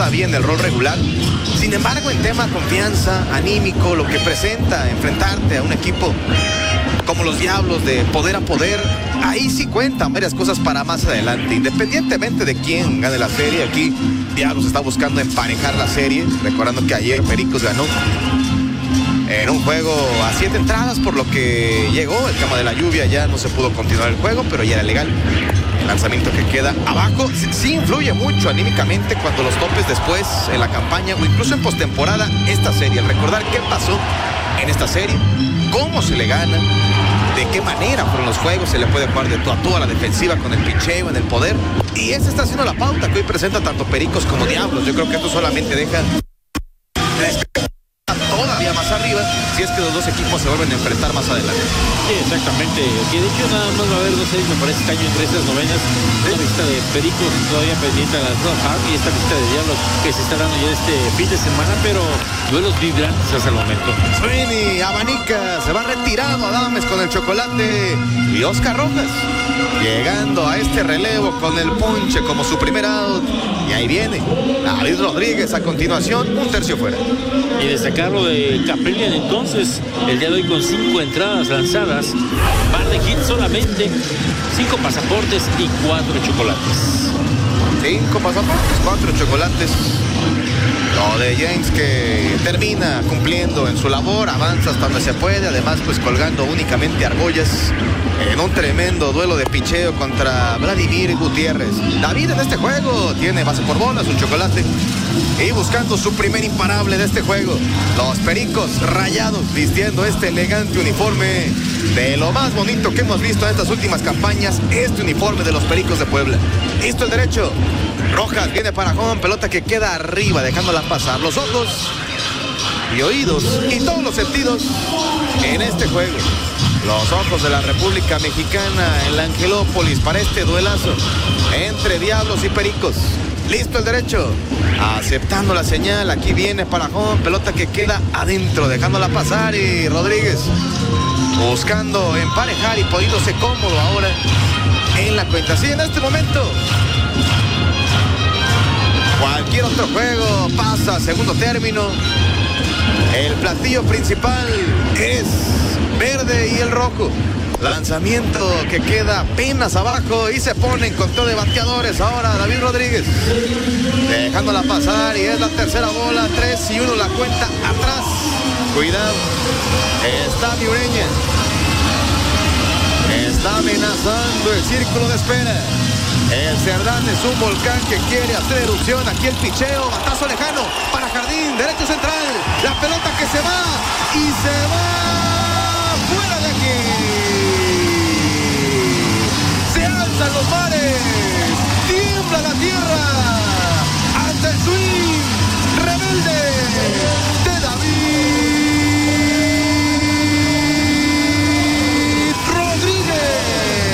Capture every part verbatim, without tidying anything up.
todavía en el rol regular. Sin embargo, en tema confianza, anímico, lo que presenta enfrentarte a un equipo como los Diablos de poder a poder, ahí sí cuentan varias cosas para más adelante. Independientemente de quién gane la serie, aquí Diablos está buscando emparejar la serie, recordando que ayer Pericos ganó en un juego a siete entradas, por lo que llegó el tema de la lluvia, ya no se pudo continuar el juego, pero ya era legal. El lanzamiento que queda abajo sí, sí influye mucho anímicamente cuando los topes después en la campaña o incluso en postemporada esta serie. El recordar qué pasó en esta serie, cómo se le gana, de qué manera fueron los juegos, se le puede jugar de tú a tú a la defensiva con el picheo, en el poder. Y esa está siendo la pauta que hoy presenta tanto Pericos como Diablos. Yo creo que esto solamente deja todavía más arriba si es que los dos equipos se vuelven a enfrentar más adelante. Sí, exactamente, que de hecho nada más va a haber dos series, me parece, este año entre esas novenas. Una visita de Pericos todavía pendiente a las Red Hard y esta visita de Diablos que se está dando ya este fin de semana, pero duelos vibrantes hasta el momento. Sweeney abanica, se va retirado Adames con el chocolate y Oscar Rojas llegando a este relevo con el ponche como su primer out, y ahí viene David Rodríguez a continuación, un tercio fuera. Y destacarlo de Capellian entonces, el día de hoy con cinco entradas lanzadas, par de hits solamente, cinco pasaportes y cuatro chocolates. Cinco pasaportes, cuatro chocolates. Lo de James, que termina cumpliendo en su labor, avanza hasta donde se puede, además pues colgando únicamente argollas en un tremendo duelo de picheo contra Vladimir Gutiérrez. David en este juego tiene base por bolas, un chocolate, y buscando su primer imparable de este juego, los Pericos Rayados vistiendo este elegante uniforme de lo más bonito que hemos visto en estas últimas campañas, este uniforme de los Pericos de Puebla. Listo el derecho, Rojas viene para home, pelota que queda arriba dejándola pasar. Los ojos y oídos y todos los sentidos en este juego, los ojos de la República Mexicana en la Angelópolis para este duelazo entre Diablos y Pericos. Listo el derecho, aceptando la señal, aquí viene para home, pelota que queda adentro dejándola pasar, y Rodríguez buscando emparejar y poniéndose cómodo ahora en la cuenta. Sí, en este momento cualquier otro juego pasa a segundo término. El platillo principal es verde y el rojo. Lanzamiento que queda apenas abajo y se pone en conteo de bateadores ahora David Rodríguez, dejándola pasar, y es la tercera bola, tres y uno la cuenta atrás. Cuidado, está Miureña, está amenazando el círculo de espera. El Cerdán es un volcán que quiere hacer erupción. Aquí el picheo, batazo lejano para Jardín, derecho central, la pelota que se va y se va fuera de aquí. Se alzan los mares, tiembla la tierra ante el swing rebelde de David Rodríguez.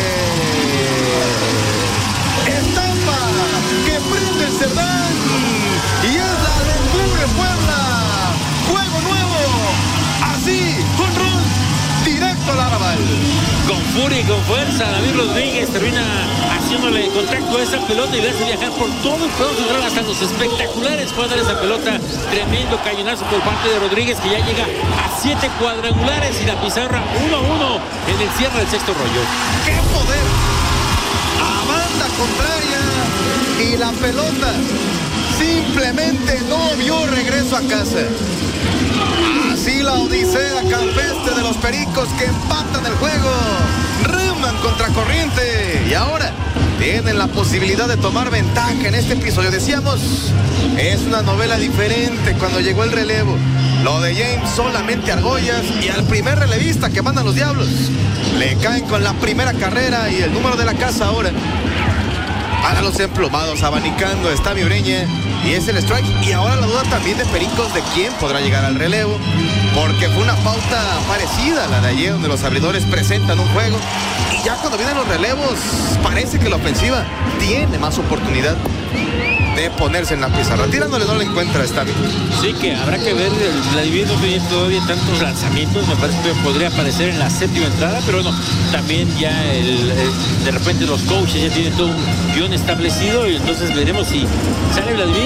Estampa que prende el Cerdán y es la locura en Puebla. Juego nuevo, así, con run directo al Arrabal. Con furia y con fuerza, David Rodríguez termina haciéndole contacto a esa pelota y verse viajar por todo el juego central hasta los espectaculares cuadras de esa pelota. Tremendo cañonazo por parte de Rodríguez, que ya llega a siete cuadrangulares y la pizarra uno a uno en el cierre del sexto rollo. ¡Qué poder! A banda contraria, y la pelota simplemente no vio regreso a casa. Así la odisea campestre de los Pericos, que empatan el juego, reman contra corriente y ahora tienen la posibilidad de tomar ventaja en este episodio. Decíamos, es una novela diferente cuando llegó el relevo. Lo de James solamente argollas, y al primer relevista que mandan los Diablos le caen con la primera carrera y el número de la casa ahora. Para los emplomados, abanicando está Miureña y es el strike. Y ahora la duda también de Pericos de quién podrá llegar al relevo, porque fue una pauta parecida a la de ayer, donde los abridores presentan un juego y ya cuando vienen los relevos parece que la ofensiva tiene más oportunidad de ponerse en la pizarra. Tirándole no le encuentra esta. Sí, que habrá que ver, el Vladimir no tiene todavía tantos lanzamientos, me parece que podría aparecer en la séptima entrada, pero no, también ya el, el, de repente los coaches ya tienen todo un guión establecido, y entonces veremos si sale Vladimir